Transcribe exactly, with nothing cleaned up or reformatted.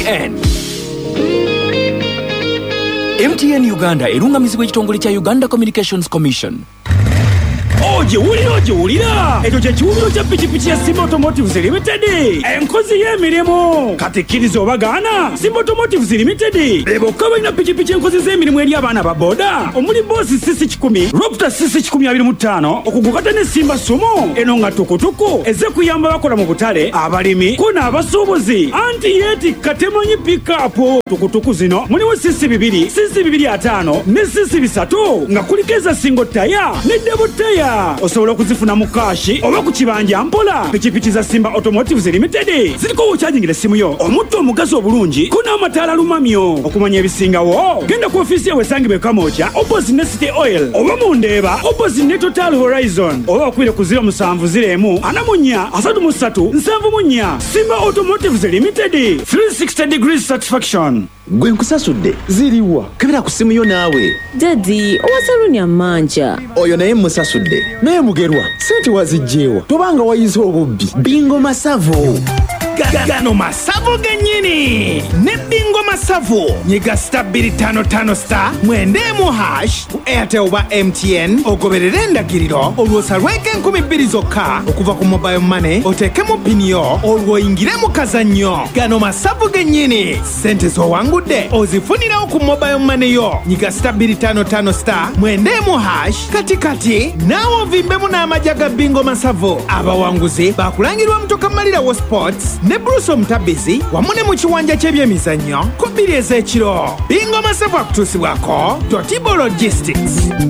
N. M T N Uganda erungamizibwa ekitongole kya Uganda Communications Commission. Oje wulira oje wulira ekyo kye kiwumiro kya pikipiki ya Simba Automotives Limited enkozi y'emirimu kati kkiriza obagaana Simba Automotives Limited bokka balina pikipiki enkozi z'emirimu eri abaana ba boda omuli boosi sisi kikumi Raptor sisi kikumi abiri mu ttaano okugukata ne Simba Sumo eno nga tukutuku eze kuyamba bakola mu butale abalimi ko n'abasuubuzi anti yeti katemanyi pick-up tukutuku zino mulimu sisi bibiri sisi bibiri ataano ne sisi bisatu nga kulikeza single taya ne double taya osobola okuzifuna mu kashi oba ku kibanja mpola pikipiki za Simba Automotives Limited ziliko wukyajingira essimu yo omutto omugazi obulungi ko n'amataala lumamyo okumanya ebisingawo genda ku ofiisi yawe esangibwa Kamooja opposite ne City Oil oba mu Ndeeba opposite ne Total Horizon oba okubire ku ziro musanvu ziro emu ana mu nnya asatu mu ssatu nsanvu mu nnya Simba Automotives Limited three sixty degrees satisfaction. Gwe nkusasudde ziriwa kebera ku simu yo naawe Daddy owasaluni amanja oyo naye musasudde naye mugerwa sente wazijjeewa tobanga wayize obubbi Bingo Masavu Gano Masavu gennyini ne Bingo Masavu nyiga star bbiri ttaano ttaano star mwenda mu hash ku Airtel oba M T N ogoberere endagiriro olwosalweko enkumi bbiri zokka okuva ku mobile money oteekemu pini yo olwoyingire mu kazannyo. Gano Masavu gennyini sente z'owangudde ozifunirawo ku mobile money yo nyiga star bbiri ttaano ttaano star mwenda mu hash kati kati naawe ovimbemu n'amajja ga Bingo Masavu. Abawanguzi bakulangirwa Mutoka Malirawo Sports ne Bruce Omutabizi wamu ne mu kiwanja ky'ebyemizannyo ku bbiri ez'ekiro. Bingo Masavu akutuusibwako Totibo Logistics.